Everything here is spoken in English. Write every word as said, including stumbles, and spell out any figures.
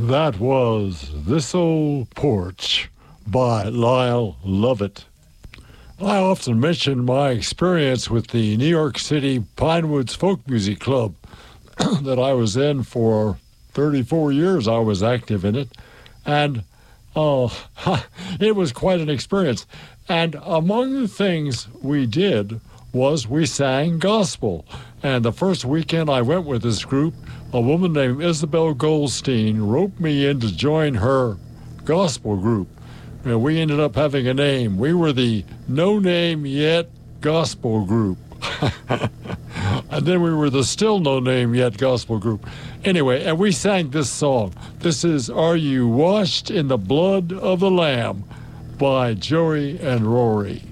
That was This Old Porch by Lyle Lovett. I often mention my experience with the New York City Pinewoods Folk Music Club that I was in for thirty-four years. I was active in it, and oh, it was quite an experience. And among the things we did was we sang gospel. And the first weekend I went with this group, a woman named Isabel Goldstein roped me in to join her gospel group. And we ended up having a name. We were the No Name Yet Gospel Group. And then we were the Still No Name Yet Gospel Group. Anyway, and we sang this song. This is Are You Washed in the Blood of the Lamb by Joey and Rory.